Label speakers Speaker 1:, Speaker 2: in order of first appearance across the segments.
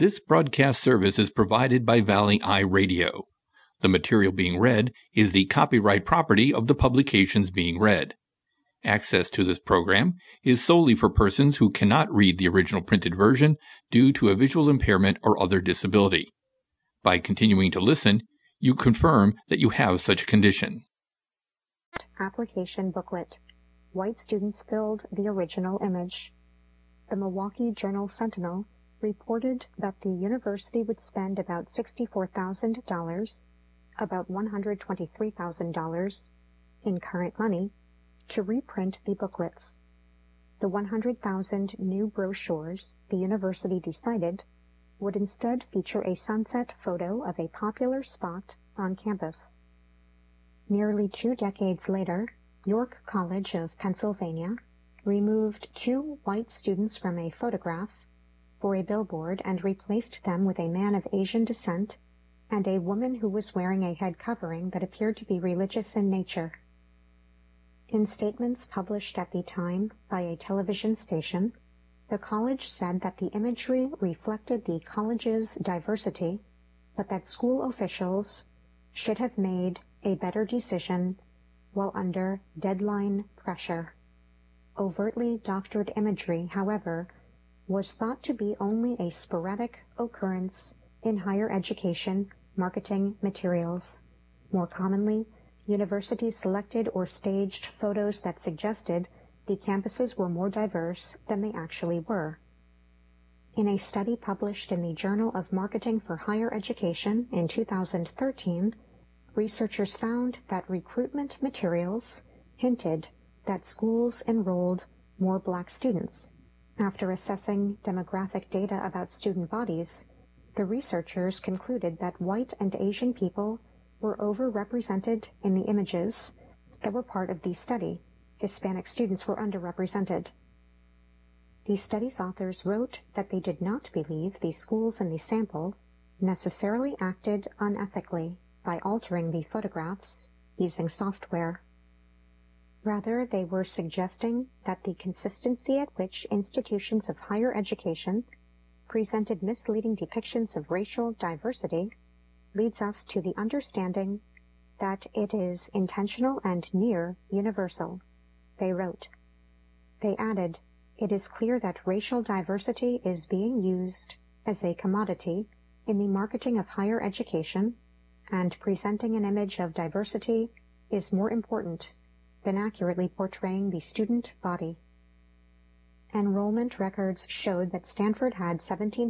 Speaker 1: This broadcast service is provided by Valley Eye Radio. The material being read is the copyright property of the publications being read. Access to this program is solely for persons who cannot read the original printed version due to a visual impairment or other disability. By continuing to listen, you confirm that you have such a condition.
Speaker 2: Application booklet. White students filled the original image. The Milwaukee Journal-Sentinel reported that the university would spend about $64,000, about $123,000 in current money, to reprint the booklets. The 100,000 new brochures, the university decided, would instead feature a sunset photo of a popular spot on campus. Nearly 2 decades later, York College of Pennsylvania removed 2 white students from a photograph for a billboard and replaced them with a man of Asian descent and a woman who was wearing a head covering that appeared to be religious in nature. In statements published at the time by a television station, the college said that the imagery reflected the college's diversity, but that school officials should have made a better decision while under deadline pressure. Overtly doctored imagery, however, was thought to be only a sporadic occurrence in higher education marketing materials. More commonly, universities selected or staged photos that suggested the campuses were more diverse than they actually were. In a study published in the Journal of Marketing for Higher Education in 2013, researchers found that recruitment materials hinted that schools enrolled more black students. After assessing demographic data about student bodies, the researchers concluded that white and Asian people were overrepresented in the images that were part of the study. Hispanic students were underrepresented. The study's authors wrote that they did not believe the schools in the sample necessarily acted unethically by altering the photographs using software. Rather, they were suggesting that the consistency at which institutions of higher education presented misleading depictions of racial diversity leads us to the understanding that it is intentional and near universal. They wrote. They added, "It is clear that racial diversity is being used as a commodity in the marketing of higher education, and presenting an image of diversity is more important than accurately portraying the student body." Enrollment records showed that Stanford had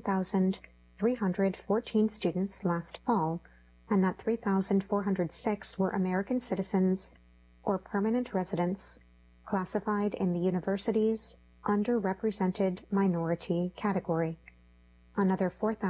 Speaker 2: 17,314 students last fall, and that 3,406 were American citizens or permanent residents classified in the university's underrepresented minority category. Another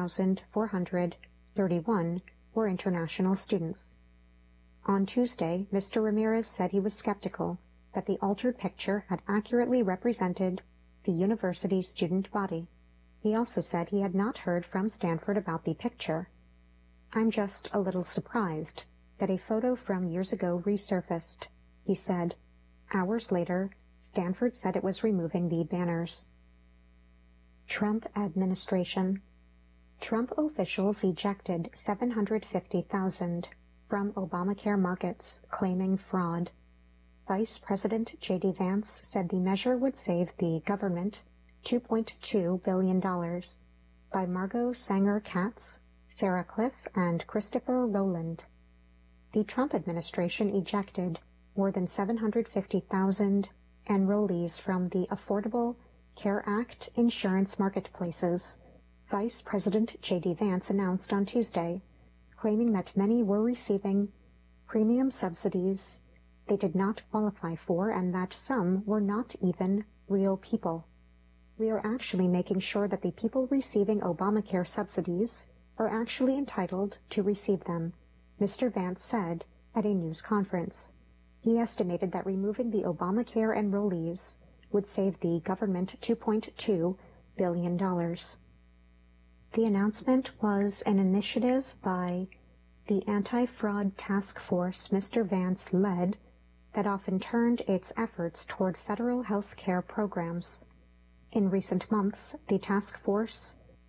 Speaker 2: 4,431 were international students. On Tuesday, Mr. Ramirez said he was skeptical that the altered picture had accurately represented the university's student body. He also said he had not heard from Stanford about the picture. "I'm just a little surprised that a photo from years ago resurfaced," he said. Hours later, Stanford said it was removing the banners. Trump administration. Trump officials ejected 750,000 from Obamacare markets, claiming fraud. Vice President J.D. Vance said the measure would save the government $2.2 billion. By Margot Sanger-Katz, Sarah Cliff, and Christopher Rowland. The Trump administration ejected more than 750,000 enrollees from the Affordable Care Act insurance marketplaces, Vice President J.D. Vance announced on Tuesday, claiming that many were receiving premium subsidies they did not qualify for and that some were not even real people. "We are actually making sure that the people receiving Obamacare subsidies are actually entitled to receive them," Mr. Vance said at a news conference. He estimated that removing the Obamacare enrollees would save the government $2.2 billion. The announcement was an initiative by the anti-fraud task force Mr. Vance led that often turned its efforts toward federal health care programs. In recent months, the task force